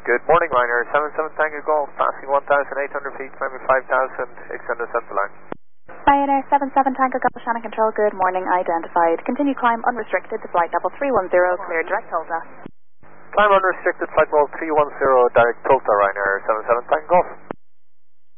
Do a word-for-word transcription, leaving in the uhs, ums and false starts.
Good morning, Ryanair. seven seven Tango Golf, passing one thousand eight hundred feet, climbing five thousand, extend us up the line. Ryanair seven seven Tango Golf, Shannon Control, good morning, identified. Continue climb unrestricted to flight level three one zero, clear direct Tulsa. Climb unrestricted, flight level three one zero, direct Tulsa, Ryanair.